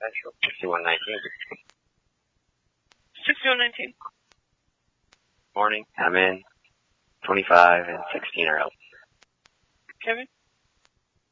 Central, 6119. 6119. Morning, I'm in. 25 and 16 are out. Kevin?